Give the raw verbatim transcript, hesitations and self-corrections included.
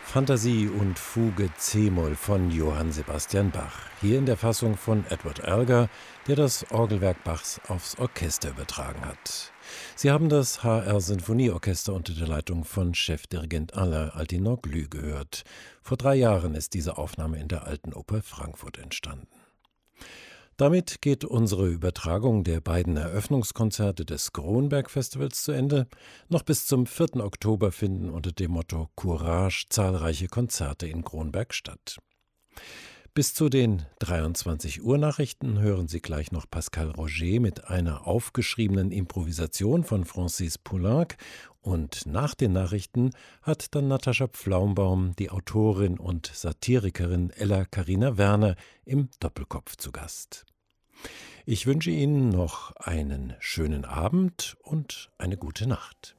Fantasie und Fuge c-Moll von Johann Sebastian Bach, hier in der Fassung von Edward Elgar, der das Orgelwerk Bachs aufs Orchester übertragen hat. Sie haben das H R-Sinfonieorchester unter der Leitung von Chefdirigent Alain Altinoglu gehört. Vor drei Jahren ist diese Aufnahme in der Alten Oper Frankfurt entstanden. Damit geht unsere Übertragung der beiden Eröffnungskonzerte des Kronberg-Festivals zu Ende. Noch bis zum vierten Oktober finden unter dem Motto Courage zahlreiche Konzerte in Kronberg statt. Bis zu den dreiundzwanzig Uhr Nachrichten hören Sie gleich noch Pascal Roger mit einer aufgeschriebenen Improvisation von Francis Poulenc. Und nach den Nachrichten hat dann Natascha Pflaumbaum die Autorin und Satirikerin Ella Carina Werner im Doppelkopf zu Gast. Ich wünsche Ihnen noch einen schönen Abend und eine gute Nacht.